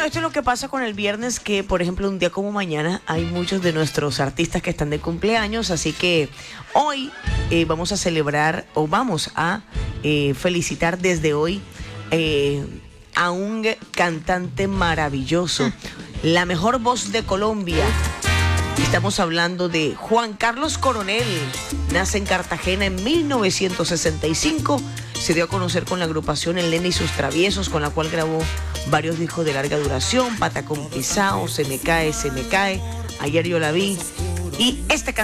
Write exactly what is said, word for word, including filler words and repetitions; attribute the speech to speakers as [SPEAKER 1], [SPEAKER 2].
[SPEAKER 1] esto es lo que pasa con el viernes, que por ejemplo un día como mañana hay muchos de nuestros artistas que están de cumpleaños, así que hoy eh, vamos a celebrar o vamos a eh, felicitar desde hoy eh, a un cantante maravilloso, la mejor voz de Colombia. Estamos hablando de Juan Carlos Coronel. Nace en Cartagena en mil novecientos sesenta y cinco. Se dio a conocer con la agrupación El Nene y sus Traviesos, con la cual grabó varios discos de larga duración: Patacón Pisao, Se me cae, se me cae, Ayer yo la vi. Y esta canción